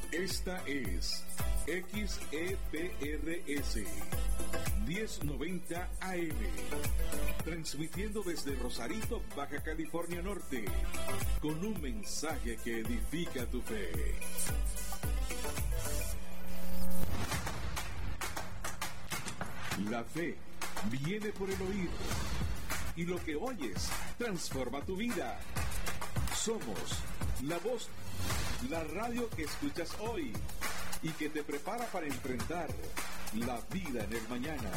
Esta es XEPRS 1090 AM, transmitiendo desde Rosarito, Baja California Norte, con un mensaje que edifica tu fe. La fe viene por el oír, y lo que oyes transforma tu vida. Somos La Voz, la radio que escuchas hoy y que te prepara para enfrentar la vida en el mañana.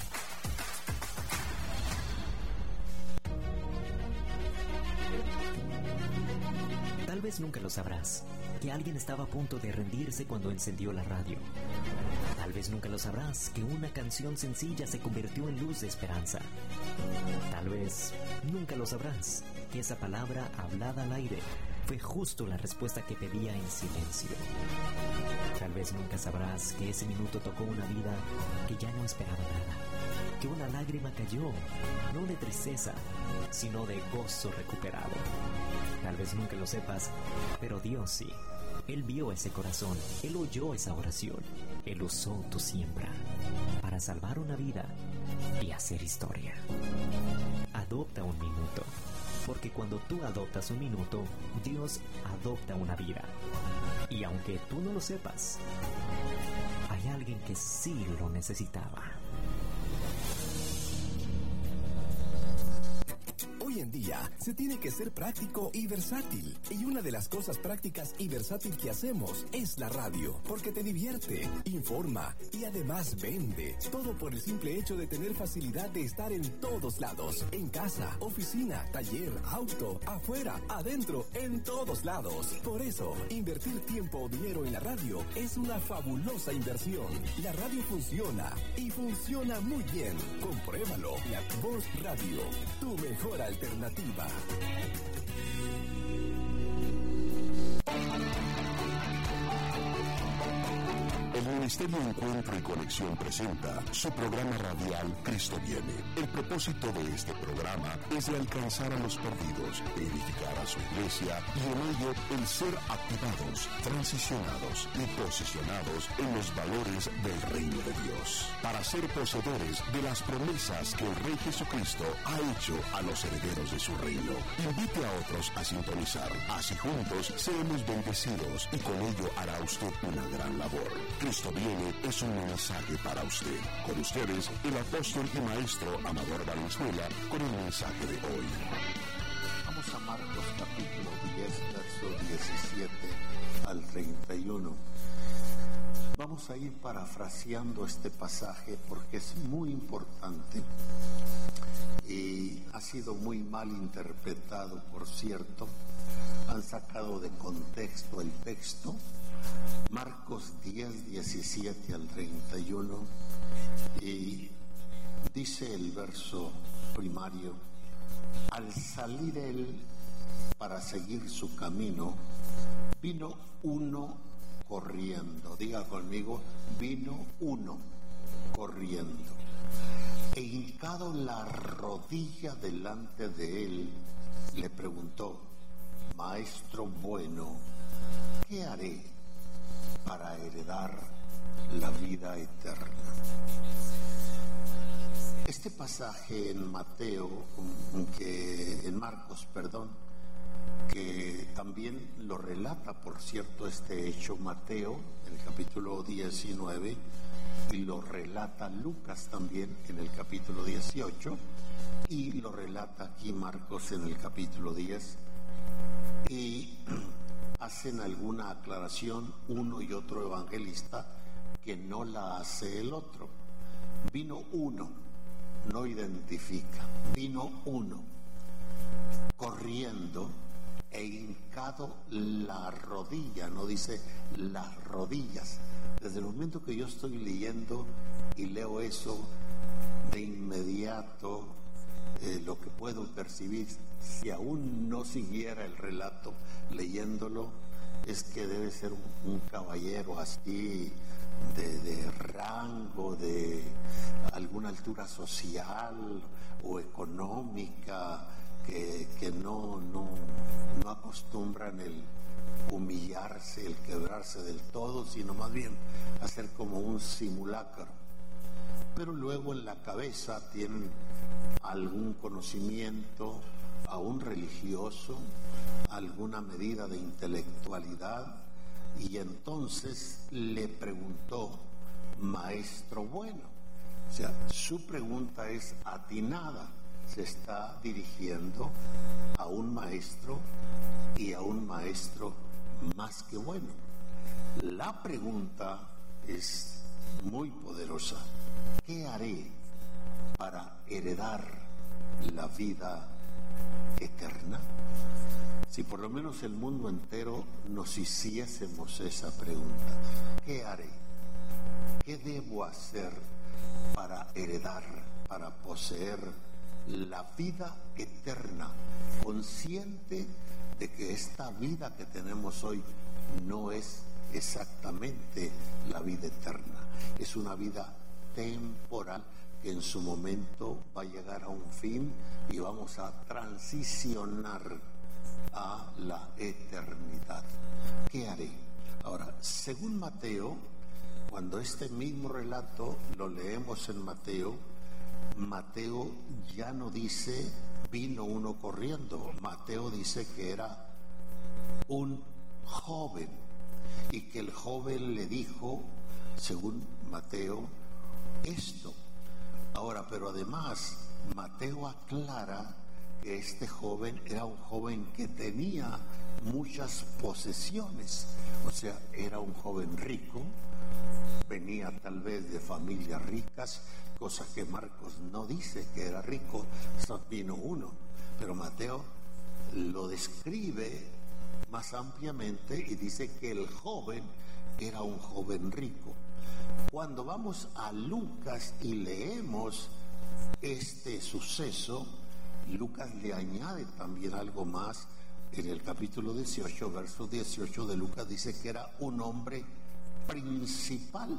Tal vez nunca lo sabrás, que alguien estaba a punto de rendirse cuando encendió la radio. Tal vez nunca lo sabrás, que una canción sencilla se convirtió en luz de esperanza. Tal vez nunca lo sabrás, que esa palabra hablada al aire fue justo la respuesta que pedía en silencio. Tal vez nunca sabrás que ese minuto tocó una vida que ya no esperaba nada, que una lágrima cayó, no de tristeza, sino de gozo recuperado. Tal vez nunca lo sepas, pero Dios sí. Él vio ese corazón, Él oyó esa oración, Él usó tu siembra para salvar una vida y hacer historia. Adopta un minuto, porque cuando tú adoptas un minuto, Dios adopta una vida. Y aunque tú no lo sepas, hay alguien que sí lo necesitaba. Hoy en día se tiene que ser práctico y versátil. Y una de las cosas prácticas y versátil que hacemos es la radio, porque te divierte, informa y además vende. Todo por el simple hecho de tener facilidad de estar en todos lados. En casa, oficina, taller, auto, afuera, adentro, en todos lados. Por eso, invertir tiempo o dinero en la radio es una fabulosa inversión. La radio funciona y funciona muy bien. Compruébalo. La Voz Radio, tu mejor alternativa. El Ministerio Encuentro y Conexión presenta su programa radial Cristo Viene. El propósito de este programa es de alcanzar a los perdidos, de edificar a su iglesia y en ello el ser activados, transicionados y posicionados en los valores del reino de Dios, para ser poseedores de las promesas que el Rey Jesucristo ha hecho a los herederos de su reino. Invite a otros a sintonizar, así juntos seremos bendecidos y con ello hará usted una gran labor. Cristo Viene es un mensaje para usted. Con ustedes, el apóstol y maestro Amador Valenzuela, con el mensaje de hoy. Vamos a Marcos capítulo 10, verso 17 al 31. Vamos a ir parafraseando este pasaje porque es muy importante y ha sido muy mal interpretado, por cierto. Han sacado de contexto el texto. Marcos 10, 17 al 31, y dice el verso primario: al salir él para seguir su camino, vino uno corriendo. Diga conmigo, vino uno corriendo, e hincado la rodilla delante de él, le preguntó: Maestro bueno, ¿qué haré para heredar la vida eterna? Este pasaje en Marcos, que también lo relata, por cierto, este hecho Mateo en el capítulo 19 y lo relata Lucas también en el capítulo 18 y lo relata aquí Marcos en el capítulo 10, y hacen alguna aclaración uno y otro evangelista que no la hace el otro. Vino uno, no identifica, vino uno corriendo e hincado la rodilla, no dice las rodillas. Desde el momento que yo estoy leyendo y leo eso, de inmediato lo que puedo percibir, si aún no siguiera el relato leyéndolo, es que debe ser un caballero así de rango, de alguna altura social o económica, que no acostumbran el humillarse, el quebrarse del todo, sino más bien hacer como un simulacro. Pero luego en la cabeza tienen algún conocimiento, aún religioso, alguna medida de intelectualidad, y entonces le preguntó: maestro bueno. O sea, su pregunta es atinada, se está dirigiendo a un maestro, y a un maestro más que bueno. La pregunta es muy poderosa: ¿qué haré para heredar la vida eterna? Si por lo menos el mundo entero nos hiciésemos esa pregunta: ¿qué haré? ¿Qué debo hacer para heredar, para poseer la vida eterna, consciente de que esta vida que tenemos hoy no es exactamente la vida eterna? Es una vida temporal que en su momento va a llegar a un fin y vamos a transicionar a la eternidad. ¿Qué haré? Ahora, según Mateo, cuando este mismo relato lo leemos en Mateo ya no dice vino uno corriendo. Mateo dice que era un joven y que el joven le dijo, según Mateo, esto. Ahora, pero además Mateo aclara que este joven era un joven que tenía muchas posesiones, o sea, era un joven rico, venía tal vez de familias ricas, cosa que Marcos no dice que era rico, vino uno, pero Mateo lo describe más ampliamente y dice que el joven era un joven rico. Cuando vamos a Lucas y leemos este suceso, Lucas le añade también algo más. En el capítulo 18, verso 18 de Lucas dice que era un hombre principal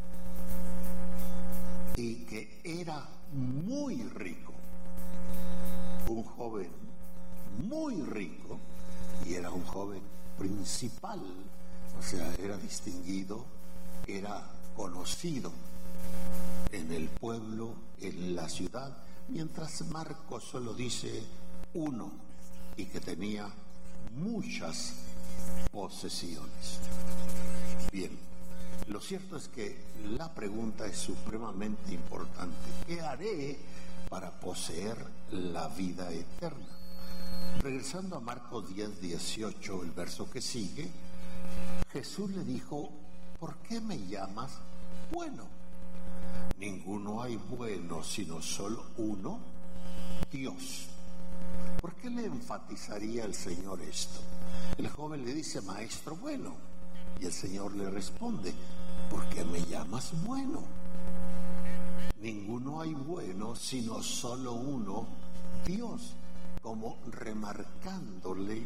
y que era muy rico, un joven muy rico, y era un joven principal, o sea, era distinguido, era conocido en el pueblo, en la ciudad, mientras Marcos solo dice uno y que tenía muchas posesiones. Bien, lo cierto es que la pregunta es supremamente importante. ¿Qué haré para poseer la vida eterna? Regresando a Marcos 10:18, el verso que sigue, Jesús le dijo: ¿por qué me llamas bueno? Ninguno hay bueno sino solo uno, Dios. ¿Por qué le enfatizaría el Señor esto? El joven le dice: maestro bueno. Y el Señor le responde: ¿por qué me llamas bueno? Ninguno hay bueno sino solo uno, Dios. Como remarcándole,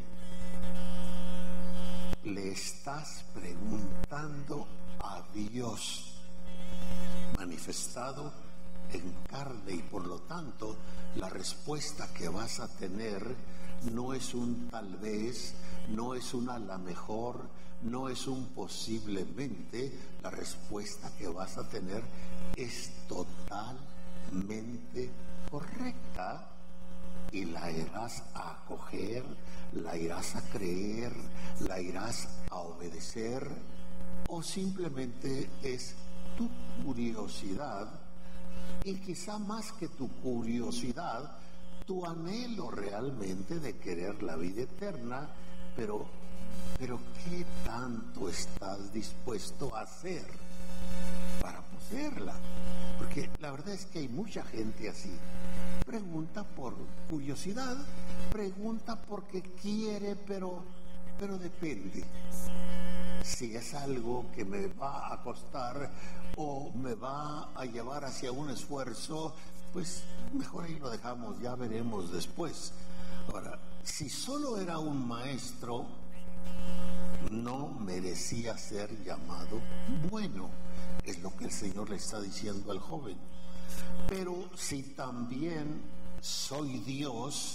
le estás preguntando a Dios manifestado en carne, y por lo tanto la respuesta que vas a tener no es un tal vez, no es una a la mejor, no es un posiblemente. La respuesta que vas a tener es totalmente correcta y la irás a acoger, la irás a creer, la irás a obedecer, o simplemente es tu curiosidad, y quizá más que tu curiosidad, tu anhelo realmente de querer la vida eterna, pero ¿qué tanto estás dispuesto a hacer para poseerla? Porque la verdad es que hay mucha gente así. Pregunta por curiosidad, pregunta porque quiere, pero depende. Si es algo que me va a costar o me va a llevar hacia un esfuerzo, pues mejor ahí lo dejamos, ya veremos después. Ahora, si solo era un maestro, no merecía ser llamado bueno, es lo que el Señor le está diciendo al joven. Pero si también soy Dios,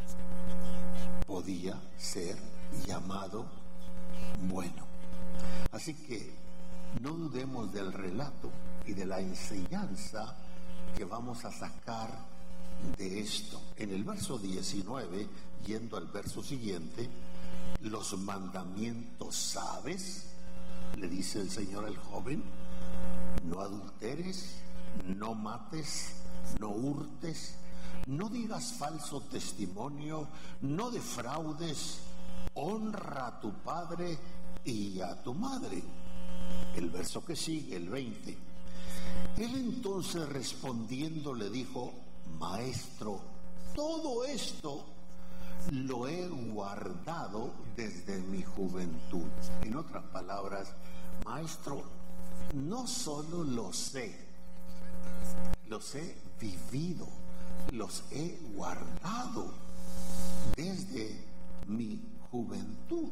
podía ser llamado bueno. Así que no dudemos del relato y de la enseñanza que vamos a sacar de esto. En el verso 19, yendo al verso siguiente, los mandamientos sabes, le dice el Señor al joven: no adulteres, no mates, no hurtes, no digas falso testimonio, no defraudes, honra a tu padre y a tu madre. El verso que sigue, el 20. Él entonces respondiendo le dijo: Maestro, todo esto lo he guardado desde mi juventud. En otras palabras, Maestro, no solo los he vivido, los he guardado desde mi juventud.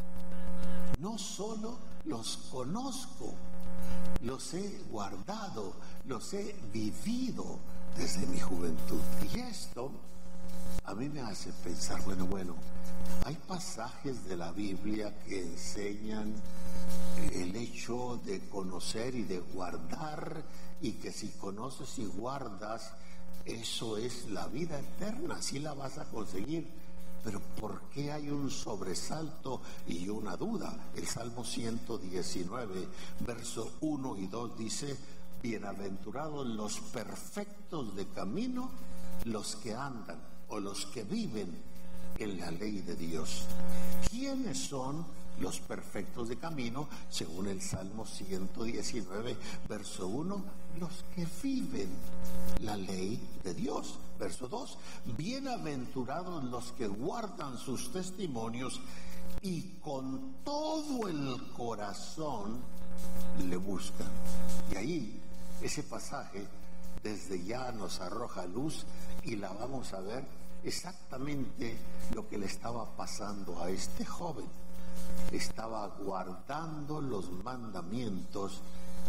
No solo los conozco, los he guardado, los he vivido desde mi juventud. Y esto a mí me hace pensar, bueno, hay pasajes de la Biblia que enseñan el hecho de conocer y de guardar, y que si conoces y guardas, eso es la vida eterna, así la vas a conseguir. Pero ¿por qué hay un sobresalto y una duda? El Salmo 119, verso 1 y 2 dice: bienaventurados los perfectos de camino, los que andan o los que viven en la ley de Dios. ¿Quiénes son los perfectos de camino? Según el Salmo 119, verso 1, los que viven la ley de Dios. Verso 2, bienaventurados los que guardan sus testimonios y con todo el corazón le buscan. Y ahí ese pasaje desde ya nos arroja luz y la vamos a ver exactamente lo que le estaba pasando a este joven. Estaba guardando los mandamientos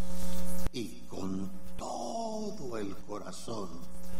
y con todo el corazón.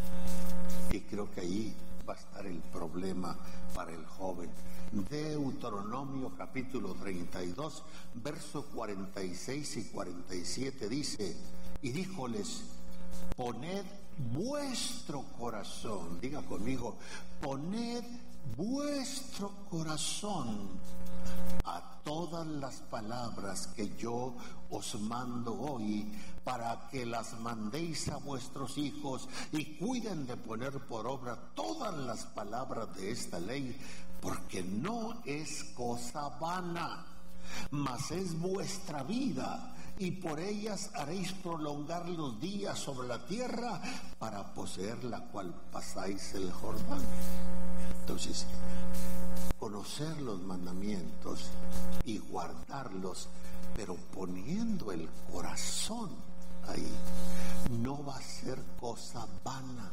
Y creo que ahí va a estar el problema para el joven. Deuteronomio capítulo 32, verso 46 y 47 dice: y díjoles, poned vuestro corazón, diga conmigo, poned vuestro corazón a todas las palabras que yo os mando hoy, para que las mandéis a vuestros hijos y cuiden de poner por obra todas las palabras de esta ley, porque no es cosa vana, mas es vuestra vida, y por ellas haréis prolongar los días sobre la tierra para poseer la cual pasáis el Jordán. Entonces, conocer los mandamientos y guardarlos, pero poniendo el corazón ahí, no va a ser cosa vana.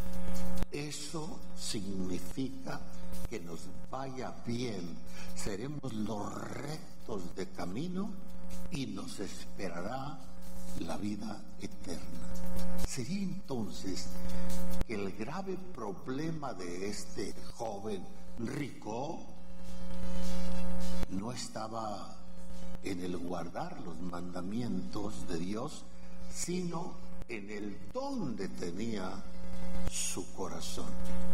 Eso significa que nos vaya bien, seremos los rectos de camino y nos esperará la vida eterna. Sería entonces que el grave problema de este joven rico no estaba en el guardar los mandamientos de Dios, sino en el dónde tenía su corazón.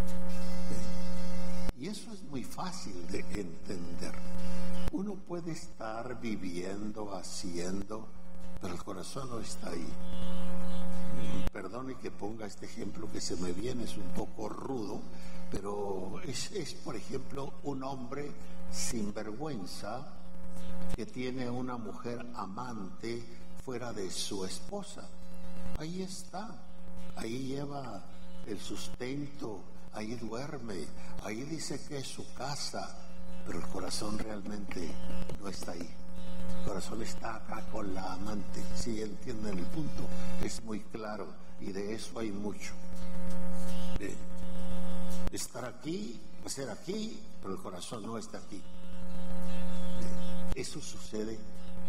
Y eso es muy fácil de entender. Uno puede estar viviendo, haciendo, pero el corazón no está ahí. Perdone que ponga este ejemplo que se me viene, es un poco rudo, pero es por ejemplo un hombre sin vergüenza que tiene una mujer amante fuera de su esposa. Ahí está, ahí lleva el sustento, ahí duerme, ahí dice que es su casa, pero el corazón realmente no está ahí. El corazón está acá con la amante. ¿Sí entienden el punto? Es muy claro y de eso hay mucho. De estar aquí, ser aquí, pero el corazón no está aquí. Eso sucede